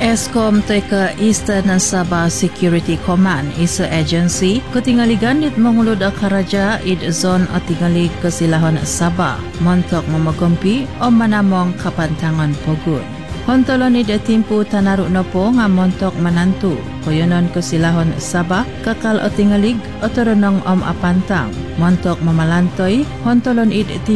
ESCOM teka Eastern Sabah Security Command isa agency ketingaligan dit mengulud akaraja id zon atingalig kesilahon Sabah montok mamagempi o manamong kapantangan pogun. Hontolon id timpu tanaruk na po nga montok manantu koyonon kesilahon Sabah kakal atingalig o torunong apantang montok mamalantoy hontolon id